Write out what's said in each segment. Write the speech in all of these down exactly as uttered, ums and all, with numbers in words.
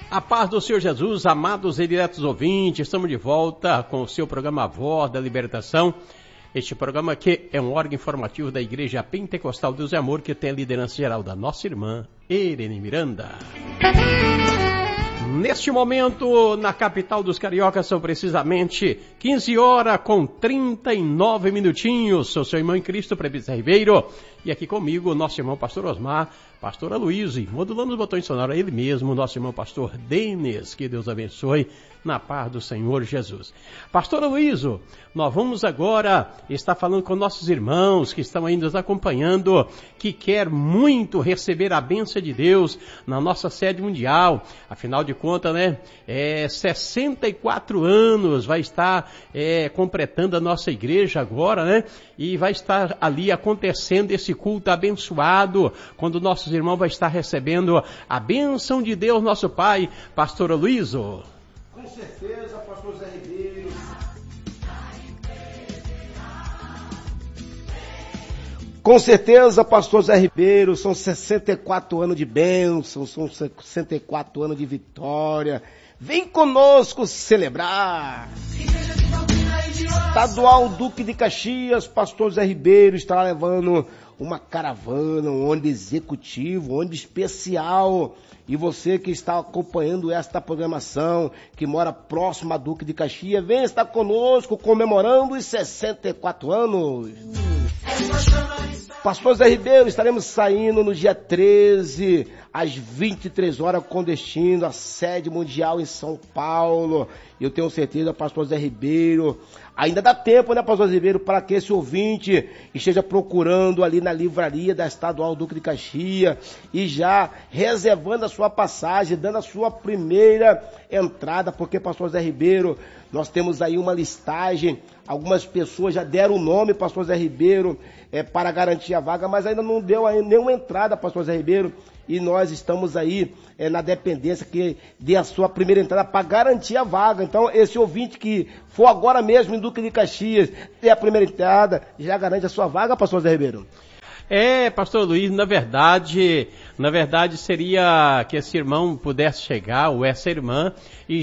A paz do Senhor Jesus, amados e diretos ouvintes, estamos de volta com o seu programa Voz da Libertação. Este programa aqui é um órgão informativo da Igreja Pentecostal Deus e Amor, que tem a liderança geral da nossa irmã Irene Miranda. Neste momento, na capital dos cariocas, são precisamente quinze horas com trinta e nove minutinhos. Sou seu irmão em Cristo, Presbítero Ribeiro, e aqui comigo, nosso irmão Pastor Osmar, Pastora Luísa, modulando os botões sonoros, ele mesmo, nosso irmão Pastor Denis, que Deus abençoe, na paz do Senhor Jesus. Pastora Luísa, nós vamos agora estar falando com nossos irmãos que estão aí nos acompanhando, que quer muito receber a bênção de Deus na nossa sede mundial. Afinal de contas, né, é, sessenta e quatro anos vai estar é, completando a nossa igreja agora, né, e vai estar ali acontecendo esse culto abençoado, quando nossos irmãos vão estar recebendo a bênção de Deus, nosso Pai. Pastora Luísa. Com certeza, pastor Zé Ribeiro. Com certeza, pastor Zé Ribeiro, são sessenta e quatro anos de bênção, são sessenta e quatro anos de vitória. Vem conosco celebrar. Estadual Duque de Caxias, pastor Zé Ribeiro está levando uma caravana, um ônibus executivo, um ônibus especial. E você que está acompanhando esta programação, que mora próximo a Duque de Caxias, vem estar conosco comemorando os sessenta e quatro anos. Pastor Zé Ribeiro, estaremos saindo no dia treze, às vinte e três horas, com destino à sede mundial em São Paulo. Eu tenho certeza, pastor Zé Ribeiro, ainda dá tempo, né, pastor Zé Ribeiro, para que esse ouvinte esteja procurando ali na livraria da Estadual Duque de Caxias e já reservando a sua passagem, dando a sua primeira entrada, porque, pastor Zé Ribeiro, nós temos aí uma listagem, algumas pessoas já deram o nome, pastor Zé Ribeiro, é, para garantir a vaga, mas ainda não deu aí nenhuma entrada, pastor Zé Ribeiro, e nós estamos aí é, na dependência que dê a sua primeira entrada para garantir a vaga. Então, esse ouvinte que for agora mesmo em Duque de Caxias, ter a primeira entrada, já garante a sua vaga, pastor Zé Ribeiro? É, pastor Luiz, na verdade, na verdade seria que esse irmão pudesse chegar, ou essa irmã, e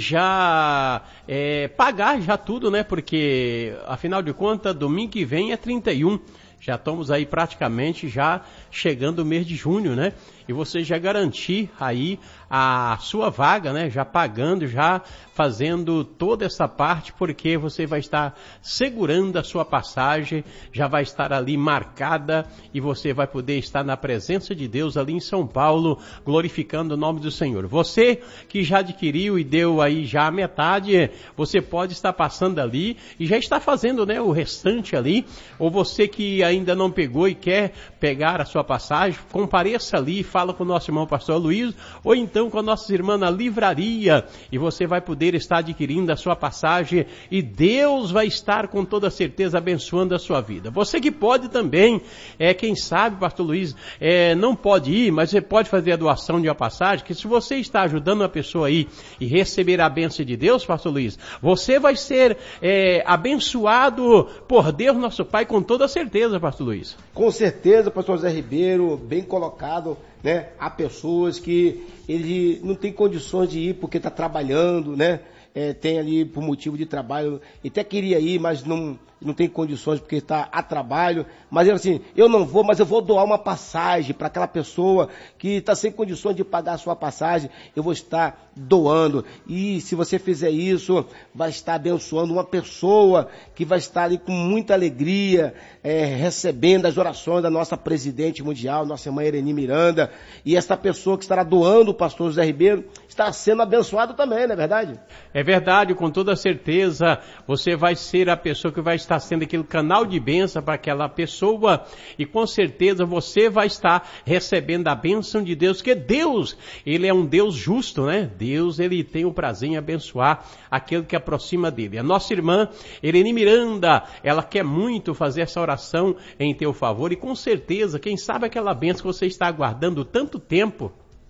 já é, pagar já tudo, né? Porque, afinal de contas, domingo que vem é trinta e um. Já estamos aí praticamente já chegando o mês de junho, né? E você já garantir aí a sua vaga, né? Já pagando, já fazendo toda essa parte, porque você vai estar segurando a sua passagem, já vai estar ali marcada e você vai poder estar na presença de Deus ali em São Paulo, glorificando o nome do Senhor. Você que já adquiriu e deu aí já a metade, você pode estar passando ali e já está fazendo, né, o restante ali, ou você que ainda não pegou e quer pegar a sua passagem, compareça ali, fala com o nosso irmão pastor Luiz, ou então com a nossa irmã na livraria, e você vai poder estar adquirindo a sua passagem, e Deus vai estar com toda certeza abençoando a sua vida. Você que pode também, é, quem sabe, pastor Luiz, é, não pode ir, mas você pode fazer a doação de uma passagem, que se você está ajudando uma pessoa aí, e receber a bênção de Deus, pastor Luiz, você vai ser é, abençoado por Deus nosso Pai, com toda certeza, pastor Luiz. Com certeza, pastor Zé Ribeiro, bem colocado, né? Há pessoas que ele não tem condições de ir porque está trabalhando, né? É, tem ali por motivo de trabalho, e até queria ir, mas não, não tem condições porque está a trabalho, mas ele assim, eu não vou, mas eu vou doar uma passagem para aquela pessoa que está sem condições de pagar a sua passagem, eu vou estar doando, e se você fizer isso, vai estar abençoando uma pessoa que vai estar ali com muita alegria, é, recebendo as orações da nossa presidente mundial, nossa irmã Irene Miranda, e essa pessoa que estará doando o pastor José Ribeiro, está sendo abençoado também, não é verdade? É verdade, com toda certeza, você vai ser a pessoa que vai estar sendo aquele canal de bênção para aquela pessoa, e com certeza você vai estar recebendo a bênção de Deus, que Deus, Ele é um Deus justo, né? Deus, Ele tem o prazer em abençoar aquele que aproxima dele. A nossa irmã Irene Miranda, ela quer muito fazer essa oração em teu favor, e com certeza, quem sabe aquela bênção que você está aguardando tanto tempo,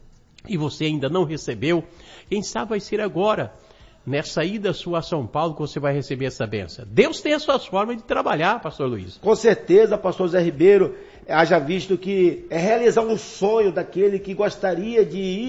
e você ainda não recebeu, quem sabe vai ser agora, nessa ida sua a São Paulo, que você vai receber essa bênção. Deus tem as suas formas de trabalhar, pastor Luiz. Com certeza, pastor Zé Ribeiro, haja visto que é realizar um sonho daquele que gostaria de ir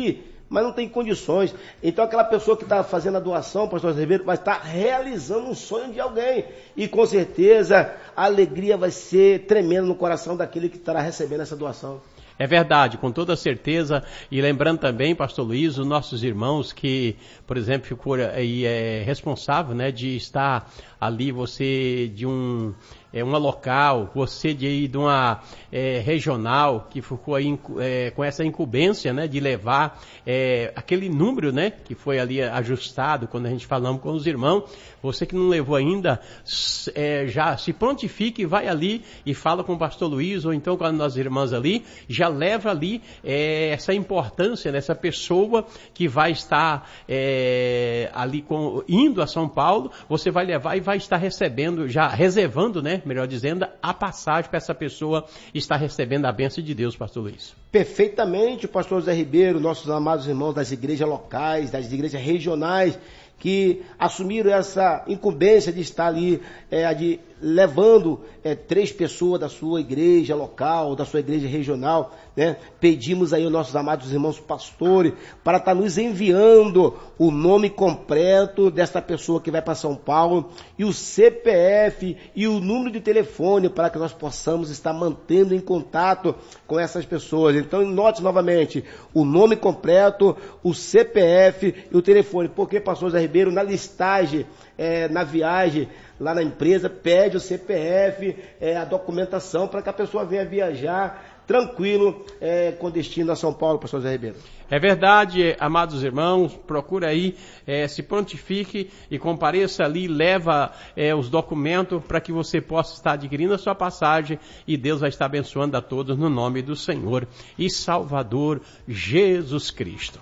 mas não tem condições. Então aquela pessoa que está fazendo a doação, pastor Ribeiro, vai estar realizando um sonho de alguém. E com certeza a alegria vai ser tremenda no coração daquele que estará recebendo essa doação. É verdade, com toda certeza. E lembrando também, pastor Luiz, os nossos irmãos que, por exemplo, ficou aí é, responsável, né, de estar ali, você de um... É uma local, você de, de uma é, regional que ficou aí é, com essa incumbência, né, de levar é, aquele número, né, que foi ali ajustado quando a gente falamos com os irmãos. Você que não levou ainda, é, já se prontifique e vai ali e fala com o pastor Luiz ou então com as nossas irmãs ali, já leva ali é, essa importância dessa pessoa que vai estar é, ali com, indo a São Paulo, você vai levar e vai estar recebendo, já reservando, né, melhor dizendo, a passagem para essa pessoa estar recebendo a bênção de Deus, pastor Luiz. Perfeitamente, pastor Zé Ribeiro, nossos amados irmãos das igrejas locais, das igrejas regionais, que assumiram essa incumbência de estar ali, é, de, levando é, três pessoas da sua igreja local, da sua igreja regional, né? Pedimos aí aos nossos amados irmãos pastores para estar nos enviando o nome completo desta pessoa que vai para São Paulo e o C P F e o número de telefone para que nós possamos estar mantendo em contato com essas pessoas. Então note novamente o nome completo, o C P F e o telefone, porque pastor Zé Ribeiro, na listagem, é, na viagem lá na empresa, pede o C P F, é, a documentação para que a pessoa venha viajar tranquilo, é, com destino a São Paulo, pastor Zé Ribeiro. É verdade, amados irmãos, procura aí, é, se prontifique e compareça ali, leva é, os documentos para que você possa estar adquirindo a sua passagem e Deus vai estar abençoando a todos no nome do Senhor e Salvador Jesus Cristo.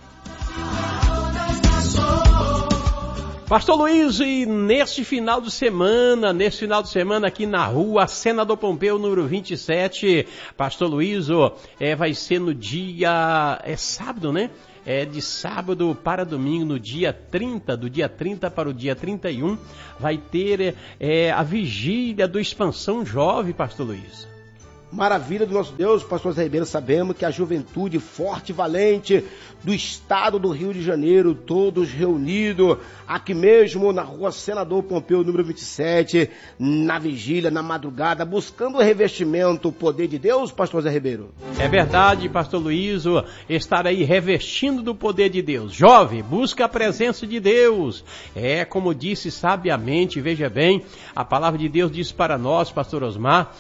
Pastor Luiz, e neste final de semana, neste final de semana aqui na rua Senador Pompeu, número vinte e sete, Pastor Luiz, é, vai ser no dia, é sábado, né? É de sábado para domingo, no dia trinta, do dia trinta para o dia trinta e um, vai ter é, a vigília do Expansão Jovem, Pastor Luiz. Maravilha do nosso Deus, pastor Zé Ribeiro, sabemos que a juventude forte e valente do estado do Rio de Janeiro, todos reunidos aqui mesmo na rua Senador Pompeu, número vinte e sete, na vigília, na madrugada, buscando o revestimento, o poder de Deus, pastor Zé Ribeiro. É verdade, pastor Luiz, estar aí revestindo do poder de Deus. Jovem, busca a presença de Deus. É como disse sabiamente, veja bem, a palavra de Deus diz para nós, pastor Osmar,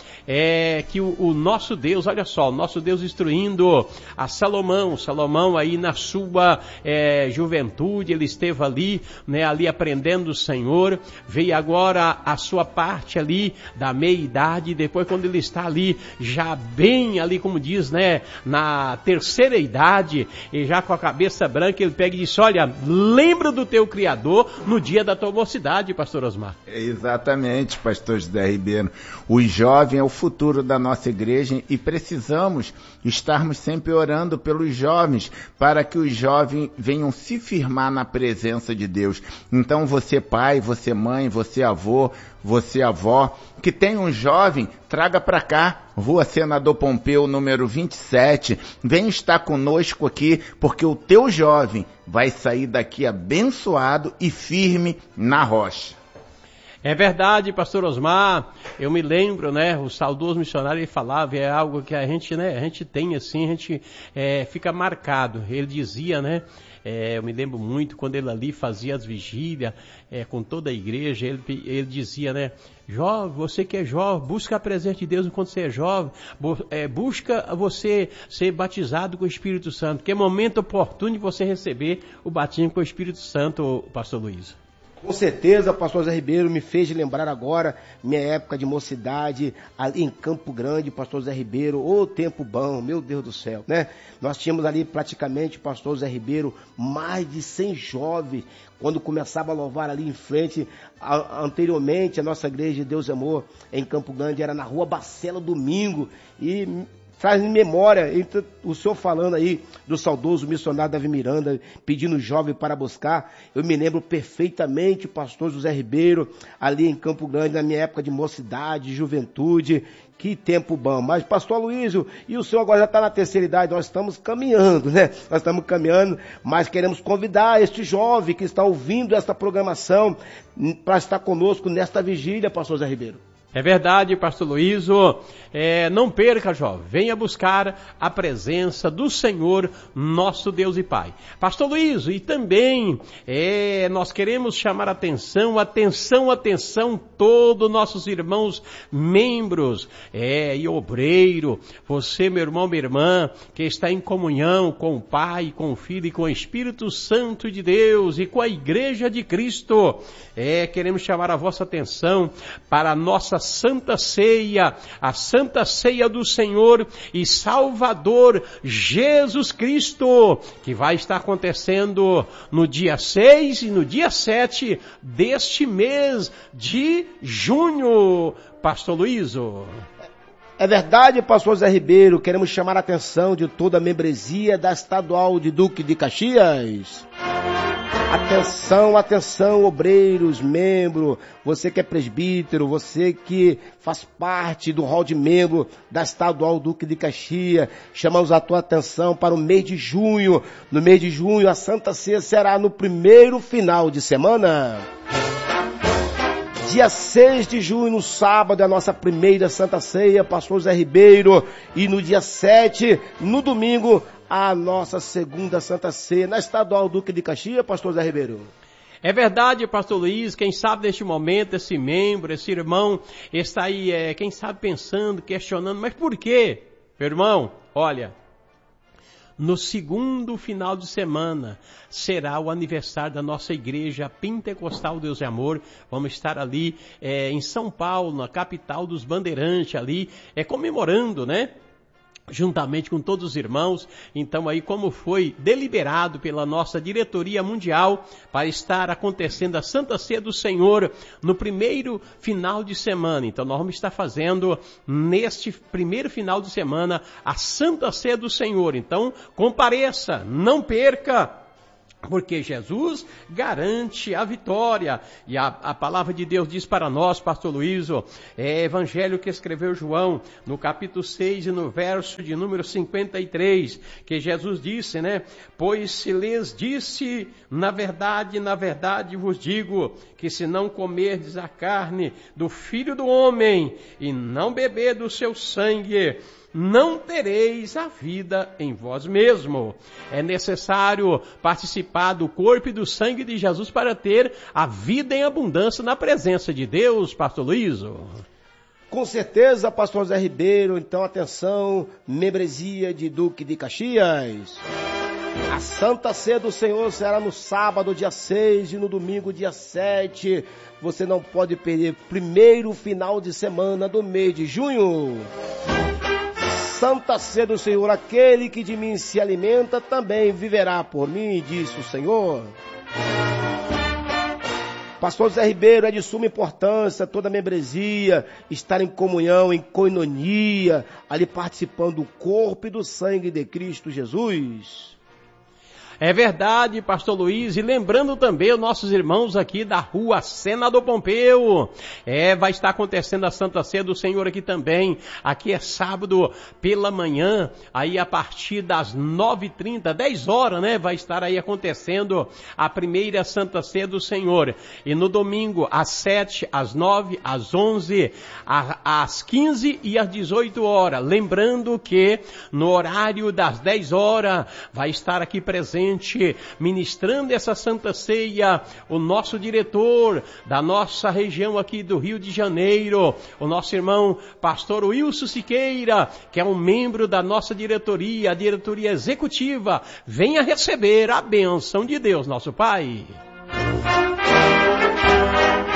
é que o, o nosso Deus, olha só, o nosso Deus instruindo a Salomão, Salomão aí na sua é, juventude, ele esteve ali, né, ali aprendendo o Senhor, veio agora a sua parte ali da meia-idade, depois quando ele está ali, já bem ali, como diz, né, na terceira idade, e já com a cabeça branca, ele pega e diz, olha, lembra do teu Criador no dia da tua mocidade, pastor Osmar. Exatamente, pastor José Ribeiro. O jovem é o futuro da nossa igreja e precisamos estarmos sempre orando pelos jovens, para que os jovens venham se firmar na presença de Deus. Então você pai, você mãe, você avô, você avó, que tem um jovem, traga para cá, Rua Senador Pompeu, número vinte e sete, vem estar conosco aqui, porque o teu jovem vai sair daqui abençoado e firme na rocha. É verdade, pastor Osmar, eu me lembro, né, o saudoso missionário, ele falava, é algo que a gente, né, a gente tem assim, a gente é, fica marcado. Ele dizia, né, é, eu me lembro muito, quando ele ali fazia as vigílias é, com toda a igreja, ele, ele dizia, né, jovem, você que é jovem, busca a presença de Deus enquanto você é jovem, é, busca você ser batizado com o Espírito Santo, que é momento oportuno de você receber o batismo com o Espírito Santo, pastor Luiz. Com certeza, pastor Zé Ribeiro me fez lembrar agora minha época de mocidade ali em Campo Grande, pastor Zé Ribeiro, ô tempo bom, meu Deus do céu, né? Nós tínhamos ali praticamente, pastor Zé Ribeiro, mais de cem jovens, quando começava a louvar ali em frente, a, anteriormente a nossa igreja de Deus e Amor em Campo Grande era na rua Bacela Domingo, e traz em memória, então, o senhor falando aí do saudoso missionário Davi Miranda, pedindo jovem para buscar. Eu me lembro perfeitamente, o pastor José Ribeiro, ali em Campo Grande, na minha época de mocidade, juventude. Que tempo bom. Mas, pastor Aloysio, e o senhor agora já está na terceira idade, nós estamos caminhando, né? Nós estamos caminhando, mas queremos convidar este jovem que está ouvindo esta programação para estar conosco nesta vigília, pastor José Ribeiro. É verdade, pastor Aloysio. É, não perca, jovem. Venha buscar a presença do Senhor, nosso Deus e Pai. Pastor Aloysio, e também é, nós queremos chamar a atenção, atenção, atenção, todos nossos irmãos membros é, e obreiro. Você, meu irmão, minha irmã, que está em comunhão com o Pai, com o Filho e com o Espírito Santo de Deus e com a Igreja de Cristo. É, queremos chamar a vossa atenção para a nossa Santa Ceia, a Santa Ceia do Senhor e Salvador Jesus Cristo, que vai estar acontecendo no dia seis e no dia sete deste mês de junho. Pastor Aloysio. É verdade, pastor Zé Ribeiro, queremos chamar a atenção de toda a membresia da Estadual de Duque de Caxias. Atenção, atenção, obreiros, membros, você que é presbítero, você que faz parte do hall de membro da Estadual Duque de Caxias, chamamos a tua atenção para o mês de junho. No mês de junho, a Santa Ceia será no primeiro final de semana. Dia seis de junho, no sábado, é a nossa primeira Santa Ceia, pastor Zé Ribeiro. E no dia sete, no domingo, a nossa segunda Santa Ceia, na Estadual Duque de Caxias, pastor Zé Ribeiro. É verdade, pastor Luiz, quem sabe neste momento, esse membro, esse irmão, está aí, é, quem sabe pensando, questionando, mas por quê? Meu irmão, olha, no segundo final de semana será o aniversário da nossa igreja Pentecostal Deus e Amor. Vamos estar ali é, em São Paulo, na capital dos Bandeirantes, ali, é, comemorando, né? Juntamente com todos os irmãos. Então aí, como foi deliberado pela nossa diretoria mundial para estar acontecendo a Santa Ceia do Senhor no primeiro final de semana. Então nós vamos estar fazendo neste primeiro final de semana a Santa Ceia do Senhor. Então compareça, não perca, porque Jesus garante a vitória. E a, a palavra de Deus diz para nós, pastor Luísio, é evangelho que escreveu João, no capítulo seis e no verso de número cinquenta e três, que Jesus disse, né? Pois se lhes disse, na verdade, na verdade vos digo, que se não comerdes a carne do Filho do Homem e não beber do seu sangue, não tereis a vida em vós mesmo. É necessário participar do corpo e do sangue de Jesus para ter a vida em abundância na presença de Deus, pastor Luísio. Com certeza, pastor Zé Ribeiro. Então, atenção, membresia de Duque de Caxias. A Santa Ceia do Senhor será no sábado, dia seis, e no domingo, dia sete. Você não pode perder primeiro final de semana do mês de junho. Santa Ceia do Senhor, aquele que de mim se alimenta também viverá por mim, disse o Senhor. Pastor Zé Ribeiro, é de suma importância toda a membresia estar em comunhão, em coinonia, ali participando do corpo e do sangue de Cristo Jesus. É verdade, pastor Luiz, e lembrando também os nossos irmãos aqui da rua Senador Pompeu, é, vai estar acontecendo a Santa Ceia do Senhor aqui também. Aqui é sábado pela manhã, aí a partir das nove e trinta, dez horas, né, vai estar aí acontecendo a primeira Santa Ceia do Senhor. E no domingo, às sete, às nove, às onze, às quinze e às dezoito horas. Lembrando que no horário das dez horas vai estar aqui presente, ministrando essa Santa Ceia, o nosso diretor da nossa região aqui do Rio de Janeiro, o nosso irmão pastor Wilson Siqueira, que é um membro da nossa diretoria, a diretoria executiva. Venha receber a bênção de Deus, nosso Pai.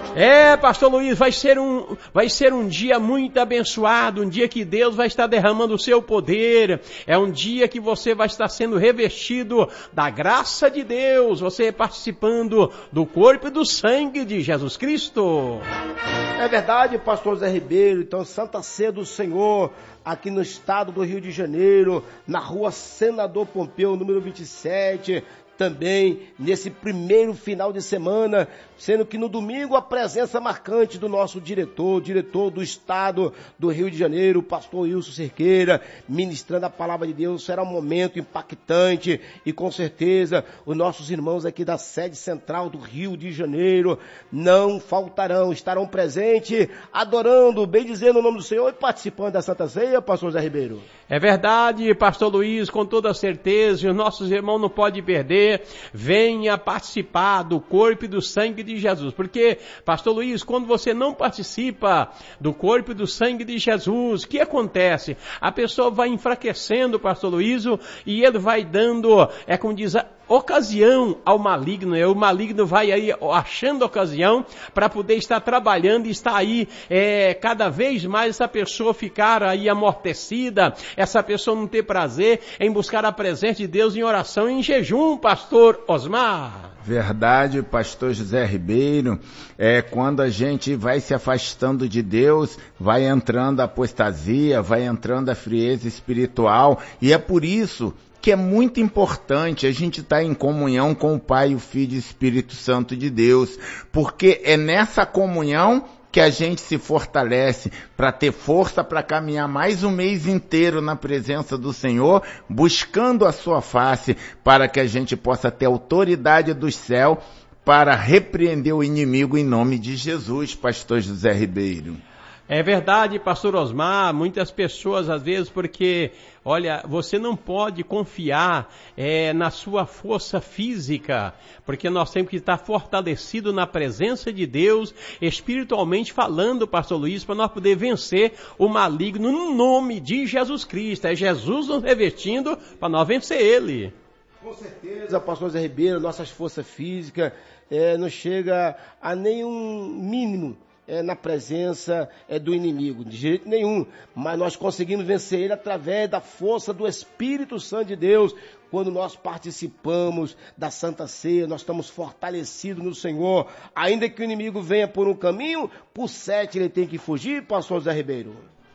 É, pastor Luiz, vai ser um, vai ser um dia muito abençoado, um dia que Deus vai estar derramando o seu poder, é um dia que você vai estar sendo revestido da graça de Deus, você participando do corpo e do sangue de Jesus Cristo. É verdade, pastor Zé Ribeiro. Então, Santa Ceia do Senhor, aqui no estado do Rio de Janeiro, na rua Senador Pompeu, número vinte e sete, também nesse primeiro final de semana, sendo que no domingo a presença marcante do nosso diretor, diretor do estado do Rio de Janeiro, o pastor Wilson Cerqueira, ministrando a palavra de Deus. Será um momento impactante e com certeza os nossos irmãos aqui da sede central do Rio de Janeiro não faltarão, estarão presentes, adorando, bem dizendo o nome do Senhor e participando da Santa Ceia, pastor Zé Ribeiro. É verdade, pastor Luiz, com toda certeza, e os nossos irmãos não podem perder. Venha participar do corpo e do sangue de Jesus, porque, pastor Luiz, quando você não participa do corpo e do sangue de Jesus, o que acontece? A pessoa vai enfraquecendo, pastor Luiz, e ele vai dando, é como diz, a ocasião ao maligno, o maligno vai aí achando ocasião para poder estar trabalhando e estar aí é, cada vez mais essa pessoa ficar aí amortecida, essa pessoa não ter prazer em buscar a presença de Deus em oração e em jejum, pastor Osmar. Verdade, pastor José Ribeiro, é quando a gente vai se afastando de Deus, vai entrando a apostasia, vai entrando a frieza espiritual, e é por isso que é muito importante a gente estar em comunhão com o Pai, o Filho e o Espírito Santo de Deus, porque é nessa comunhão que a gente se fortalece para ter força para caminhar mais um mês inteiro na presença do Senhor, buscando a sua face, para que a gente possa ter autoridade do céu para repreender o inimigo em nome de Jesus, pastor José Ribeiro. É verdade, pastor Osmar, muitas pessoas às vezes, porque, olha, você não pode confiar é, na sua força física, porque nós temos que estar fortalecido na presença de Deus, espiritualmente falando, pastor Luiz, para nós poder vencer o maligno no nome de Jesus Cristo. É Jesus nos revestindo para nós vencer ele. Com certeza, pastor Zé Ribeiro, nossas forças físicas é, não chega a nenhum mínimo É, na presença é, do inimigo, de jeito nenhum, mas nós conseguimos vencer ele através da força do Espírito Santo de Deus. Quando nós participamos da Santa Ceia, nós estamos fortalecidos no Senhor, ainda que o inimigo venha por um caminho, por sete ele tem que fugir, pastor Zé Ribeiro.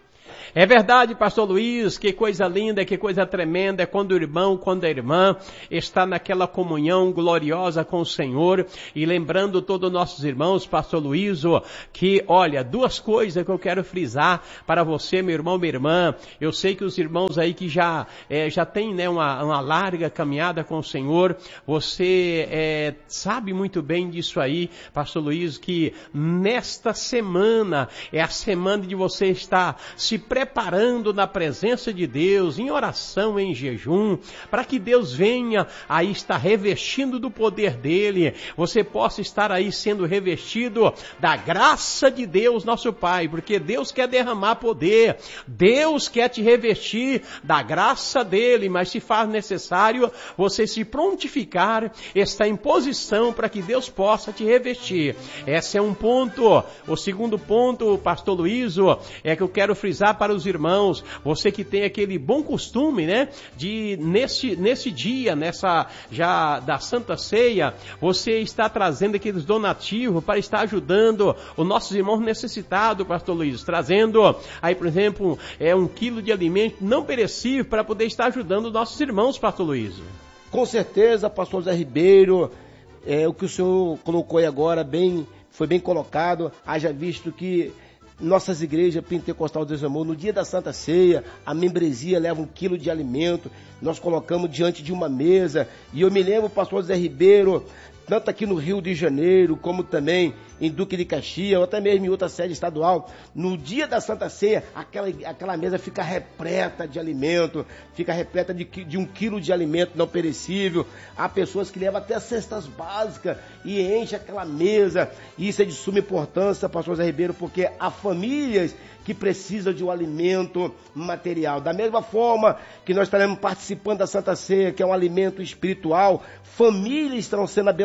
É verdade, pastor Luiz, que coisa linda, que coisa tremenda é quando o irmão, quando a irmã está naquela comunhão gloriosa com o Senhor. E lembrando todos os nossos irmãos, pastor Luiz, que, olha, duas coisas que eu quero frisar para você, meu irmão, minha irmã. Eu sei que os irmãos aí que já, é, já têm, né, uma, uma larga caminhada com o Senhor, você é, sabe muito bem disso aí, pastor Luiz, que nesta semana é a semana de você estar se preparando na presença de Deus, em oração, em jejum, para que Deus venha aí estar revestindo do poder dele, você possa estar aí sendo revestido da graça de Deus, nosso Pai, porque Deus quer derramar poder, Deus quer te revestir da graça dele, mas se faz necessário você se prontificar, estar em posição para que Deus possa te revestir. Esse é um ponto. O segundo ponto, pastor Luiz, é que eu quero frisar para os irmãos, você que tem aquele bom costume, né, de nesse, nesse dia, nessa já da Santa Ceia, você está trazendo aqueles donativos para estar ajudando os nossos irmãos necessitados, pastor Luiz, trazendo aí, por exemplo, é um quilo de alimento não perecível para poder estar ajudando os nossos irmãos, pastor Luiz. Com certeza, pastor Zé Ribeiro, é, o que o senhor colocou aí agora bem, foi bem colocado, haja visto que nossas igrejas Pentecostal Deus Amor, no dia da Santa Ceia, a membresia leva um quilo de alimento, nós colocamos diante de uma mesa, e eu me lembro, pastor Zé Ribeiro, tanto aqui no Rio de Janeiro, como também em Duque de Caxias, ou até mesmo em outra sede estadual, no dia da Santa Ceia, aquela, aquela mesa fica repleta de alimento, fica repleta de, de um quilo de alimento não perecível. Há pessoas que levam até cestas básicas e enchem aquela mesa, e isso é de suma importância, pastor Zé Ribeiro, porque há famílias que precisam de um alimento material. Da mesma forma que nós estaremos participando da Santa Ceia, que é um alimento espiritual, famílias estão sendo abençoadas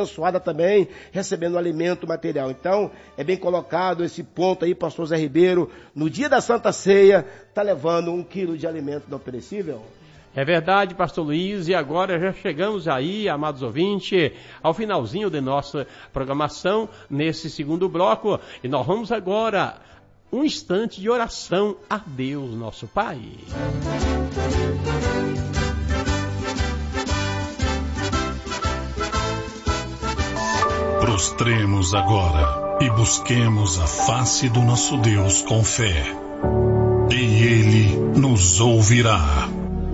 abençoada também, recebendo alimento material. Então, é bem colocado esse ponto aí, pastor Zé Ribeiro, no dia da Santa Ceia, está levando um quilo de alimento não perecível. É verdade, pastor Luiz, e agora já chegamos aí, amados ouvintes, ao finalzinho de nossa programação, nesse segundo bloco, e nós vamos agora um instante de oração a Deus, nosso Pai. Prostremos agora e busquemos a face do nosso Deus com fé, e Ele nos ouvirá.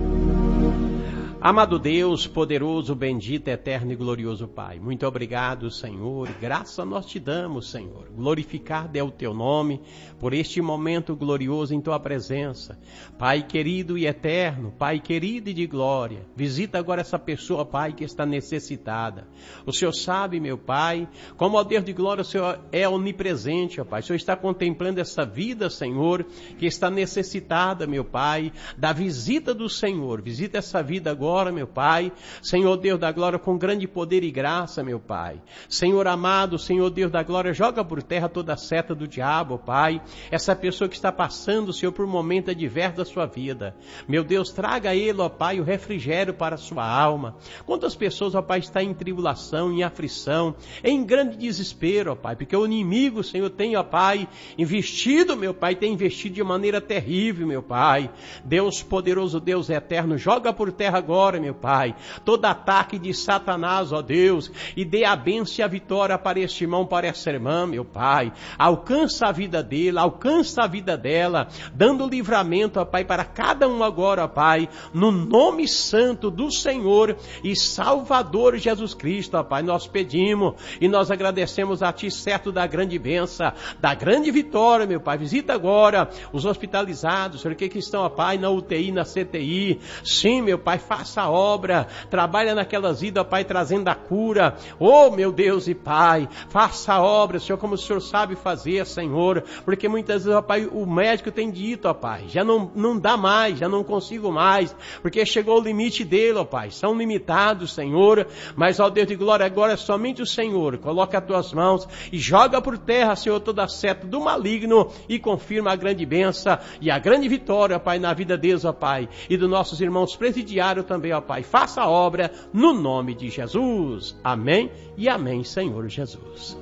Amado Deus, poderoso, bendito, eterno e glorioso Pai, muito obrigado, Senhor, graça nós te damos, Senhor. Glorificado é o teu nome por este momento glorioso em tua presença. Pai querido e eterno, Pai querido e de glória, visita agora essa pessoa, Pai, que está necessitada. O Senhor sabe, meu Pai, como, ó Deus de glória, o Senhor é onipresente, ó Pai. O Senhor está contemplando essa vida, Senhor, que está necessitada, meu Pai, da visita do Senhor. Visita essa vida agora, meu Pai, Senhor Deus da glória, com grande poder e graça, meu Pai. Senhor amado, Senhor Deus da glória, joga por terra toda a seta do diabo, Pai. Essa pessoa que está passando, Senhor, por um momento adverso da sua vida. Meu Deus, traga a ele, ó Pai, o refrigério para a sua alma. Quantas pessoas, ó Pai, estão em tribulação, em aflição, em grande desespero, ó Pai, porque o inimigo, Senhor, tem, ó Pai, investido, meu Pai, tem investido de maneira terrível, meu Pai. Deus poderoso, Deus eterno, joga por terra agora, meu Pai, todo ataque de Satanás, ó Deus, e dê a bênção e a vitória para este irmão, para essa irmã, meu Pai. Alcança a vida dele, alcança a vida dela, dando livramento, ó Pai, para cada um agora, ó Pai, no nome santo do Senhor e Salvador Jesus Cristo, ó Pai, nós pedimos e nós agradecemos a Ti, certo da grande bênção, da grande vitória, meu Pai. Visita agora os hospitalizados, Senhor, que estão, ó Pai, na U T I, na C T I. Sim, meu Pai, faça a obra, trabalha naquelas vidas, ó Pai, trazendo a cura. Oh, meu Deus e Pai, faça a obra, Senhor, como o Senhor sabe fazer, Senhor, porque muitas vezes, ó Pai, o médico tem dito, ó Pai, já não, não dá mais, já não consigo mais, porque chegou o limite dele, ó Pai, são limitados, Senhor, mas, ó Deus de glória, agora é somente o Senhor, coloca as tuas mãos e joga por terra, Senhor, toda a seta do maligno e confirma a grande bênção e a grande vitória, ó Pai, na vida deles, ó Pai, e dos nossos irmãos presidiários também, ó Pai, faça a obra no nome de Jesus. Amém e amém, Senhor Jesus.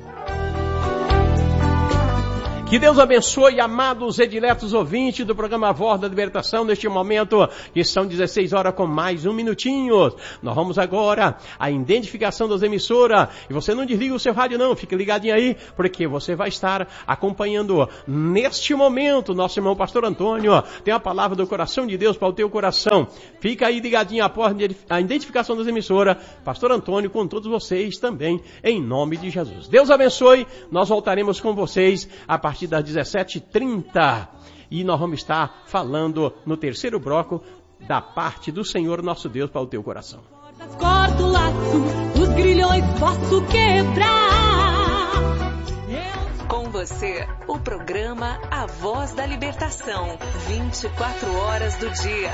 Que Deus abençoe, amados e diletos ouvintes do programa Voz da Libertação, neste momento, que são dezesseis horas com mais um minutinho. Nós vamos agora à identificação das emissoras. E você não desliga o seu rádio não, fique ligadinho aí, porque você vai estar acompanhando neste momento nosso irmão Pastor Antônio. Tem a palavra do coração de Deus para o teu coração. Fica aí ligadinho após a identificação das emissoras. Pastor Antônio com todos vocês também, em nome de Jesus. Deus abençoe, nós voltaremos com vocês a partir A partir das dezessete e trinta, e nós vamos estar falando no terceiro bloco da parte do Senhor nosso Deus para o teu coração. Corta o laço, os grilhões posso quebrar. Com você, o programa A Voz da Libertação, vinte e quatro horas do dia.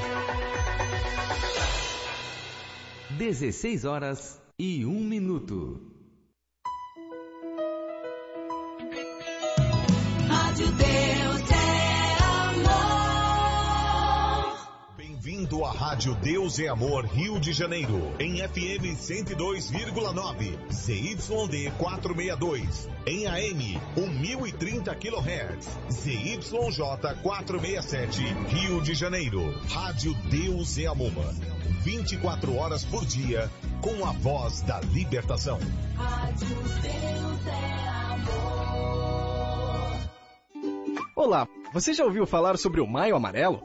dezesseis horas e um minuto. Rádio Deus é amor. Bem-vindo à Rádio Deus é Amor Rio de Janeiro, em F M cento e dois vírgula nove, Z Y D quatrocentos e sessenta e dois, em A M mil e trinta quilohertz, Z Y J quatrocentos e sessenta e sete, Rio de Janeiro. Rádio Deus é Amor, vinte e quatro horas por dia, com a voz da libertação. Rádio Deus é amor. Olá, você já ouviu falar sobre o Maio Amarelo?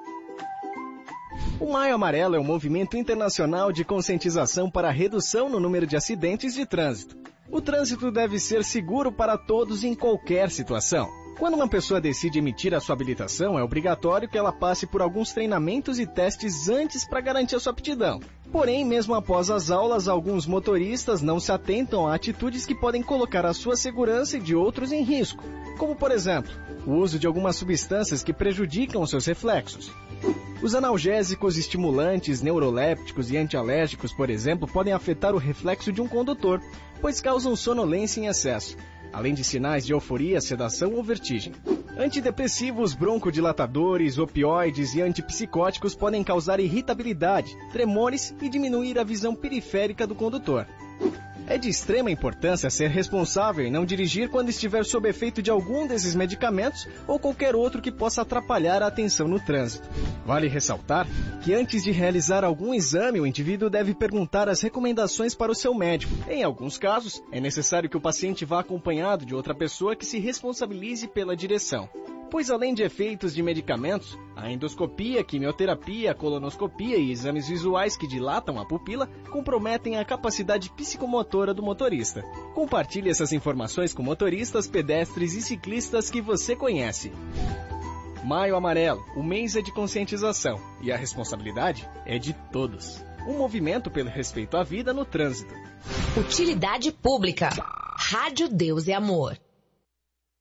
O Maio Amarelo é um movimento internacional de conscientização para a redução no número de acidentes de trânsito. O trânsito deve ser seguro para todos em qualquer situação. Quando uma pessoa decide emitir a sua habilitação, é obrigatório que ela passe por alguns treinamentos e testes antes para garantir a sua aptidão. Porém, mesmo após as aulas, alguns motoristas não se atentam a atitudes que podem colocar a sua segurança e de outros em risco, como, por exemplo, o uso de algumas substâncias que prejudicam os seus reflexos. Os analgésicos, estimulantes, neurolépticos e antialérgicos, por exemplo, podem afetar o reflexo de um condutor, pois causam sonolência em excesso, além de sinais de euforia, sedação ou vertigem. Antidepressivos, broncodilatadores, opioides e antipsicóticos podem causar irritabilidade, tremores e diminuir a visão periférica do condutor. É de extrema importância ser responsável e não dirigir quando estiver sob efeito de algum desses medicamentos ou qualquer outro que possa atrapalhar a atenção no trânsito. Vale ressaltar que antes de realizar algum exame, o indivíduo deve perguntar as recomendações para o seu médico. Em alguns casos, é necessário que o paciente vá acompanhado de outra pessoa que se responsabilize pela direção. Pois além de efeitos de medicamentos, a endoscopia, quimioterapia, colonoscopia e exames visuais que dilatam a pupila comprometem a capacidade psicomotora do motorista. Compartilhe essas informações com motoristas, pedestres e ciclistas que você conhece. Maio Amarelo, o mês é de conscientização e a responsabilidade é de todos. Um movimento pelo respeito à vida no trânsito. Utilidade pública. Rádio Deus é Amor.